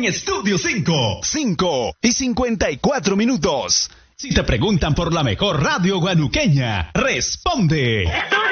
en Estudio 5. 5:54. Si te preguntan por la mejor radio guanuqueña, responde.